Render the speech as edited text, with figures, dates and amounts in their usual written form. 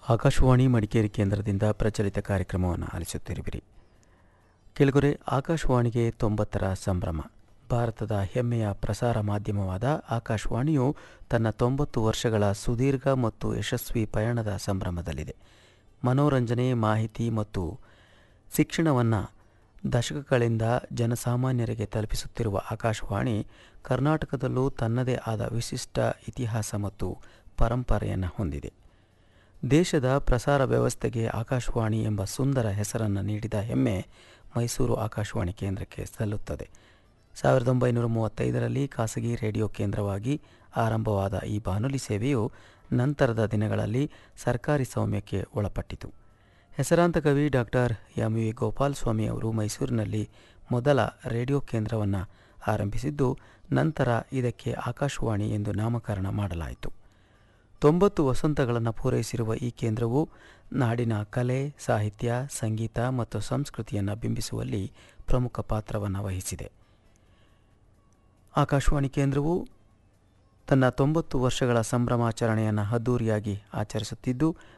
ಆಕಾಶವಾಣಿ ಮಡಿಕೇರಿ ಕೇಂದ್ರದಿಂದ ಪ್ರಚಲಿತ ಕಾರ್ಯಕ್ರಮವನ್ನು ಆಲಿಸುತ್ತಿರುವಿರಿ. ಕೆಳಗರೆ ಆಕಾಶವಾಣಿಗೆ 90ರ ಸಂಭ್ರಮ. ಭಾರತದ ಹೆಮ್ಮೆಯ ಪ್ರಸಾರ ಮಾಧ್ಯಮವಾದ ಆಕಾಶವಾಣಿಯು ತನ್ನ 90 ವರ್ಷಗಳ ಸುದೀರ್ಘ ಮತ್ತು ಯಶಸ್ವಿ ಪಯಣದ ಸಂಭ್ರಮದಲ್ಲಿದೆ. ಮನೋರಂಜನೆ, ಮಾಹಿತಿ ಮತ್ತು ಶಿಕ್ಷಣವನ್ನು ದಶಕಗಳಿಂದ ಜನಸಾಮಾನ್ಯರಿಗೆ ತಲುಪಿಸುತ್ತಿರುವ ಆಕಾಶವಾಣಿ ಕರ್ನಾಟಕದಲ್ಲೂ ತನ್ನದೇ ಆದ ವಿಶಿಷ್ಟ ಇತಿಹಾಸ ಮತ್ತು ಪರಂಪರೆಯನ್ನು ಹೊಂದಿದೆ. ದೇಶದ ಪ್ರಸಾರ ವ್ಯವಸ್ಥೆಗೆ ಆಕಾಶವಾಣಿ ಎಂಬ ಸುಂದರ ಹೆಸರನ್ನು ನೀಡಿದ ಹೆಮ್ಮೆ ಮೈಸೂರು ಆಕಾಶವಾಣಿ ಕೇಂದ್ರಕ್ಕೆ ಸಲ್ಲುತ್ತದೆ. 1935ರಲ್ಲಿ ಖಾಸಗಿ ರೇಡಿಯೋ ಕೇಂದ್ರವಾಗಿ ಆರಂಭವಾದ ಈ ಬಾನುಲಿ ಸೇವೆಯು ನಂತರದ ದಿನಗಳಲ್ಲಿ ಸರ್ಕಾರಿ ಸ್ವಾಮ್ಯಕ್ಕೆ ಒಳಪಟ್ಟಿತು. ಹೆಸರಾಂತ ಕವಿ ಡಾಕ್ಟರ್ ಎಂ.ವಿ. ಗೋಪಾಲಸ್ವಾಮಿ ಅವರು ಮೈಸೂರಿನಲ್ಲಿ ಮೊದಲ ರೇಡಿಯೋ ಕೇಂದ್ರವನ್ನು ಆರಂಭಿಸಿದ್ದು, ನಂತರ ಇದಕ್ಕೆ ಆಕಾಶವಾಣಿ ಎಂದು ನಾಮಕರಣ ಮಾಡಲಾಯಿತು. 90 ವಸಂತಗಳನ್ನು ಪೂರೈಸಿರುವ ಈ ಕೇಂದ್ರವು ನಾಡಿನ ಕಲೆ, ಸಾಹಿತ್ಯ, ಸಂಗೀತ ಮತ್ತು ಸಂಸ್ಕೃತಿಯನ್ನು ಬಿಂಬಿಸುವಲ್ಲಿ ಪ್ರಮುಖ ಪಾತ್ರವನ್ನು ವಹಿಸಿದೆ. ಆಕಾಶವಾಣಿ ಕೇಂದ್ರವು ತನ್ನ 90 ವರ್ಷಗಳ ಸಂಭ್ರಮಾಚರಣೆಯನ್ನು ಅದ್ದೂರಿಯಾಗಿ ಆಚರಿಸುತ್ತಿದ್ದು,